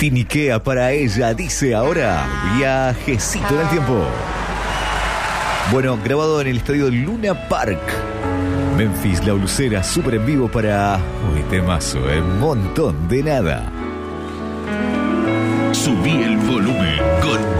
Tiniquea para ella, dice ahora Viajecito en el Tiempo. Bueno, grabado en el estadio Luna Park, Memphis, La Blusera, súper en vivo para... Uy, temazo, montón de nada. Subí el volumen con